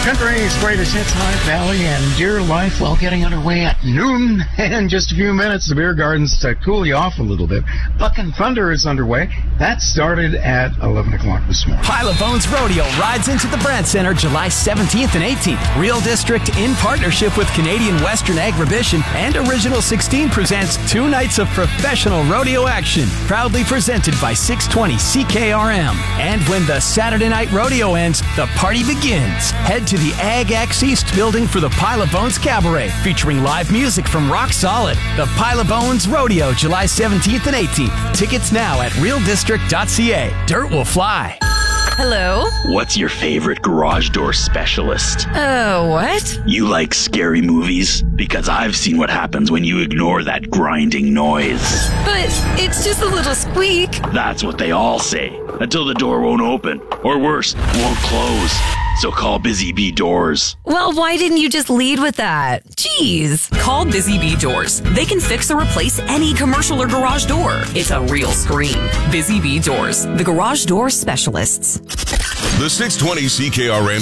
Country's greatest hits, High Valley and Dear Life, well, getting underway at noon. In just a few minutes, the beer gardens to cool you off a little bit. Bucking Thunder is underway. That started at 11 o'clock this morning. Pile of Bones Rodeo rides into the Brandt Center July 17th and 18th. Real District, in partnership with Canadian Western Agribition and Original 16, presents 2 nights of professional rodeo action. Proudly presented by 620 CKRM. And when the Saturday night rodeo ends, the party begins. Head to the Ag X East building for the Pile of Bones Cabaret, featuring live music from Rock Solid. The Pile of Bones Rodeo, July 17th and 18th. Tickets now at realdistrict.ca. Dirt will fly. Hello? What's your favorite garage door specialist? What? You like scary movies? Because I've seen what happens when you ignore that grinding noise. But it's just a little squeak. That's what they all say, until the door won't open. Or worse, won't close. So call Busy Bee Doors. Well, why didn't you just lead with that? Jeez. Call Busy Bee Doors. They can fix or replace any commercial or garage door. It's a real scream. Busy Bee Doors, the garage door specialists. The 620 CKRM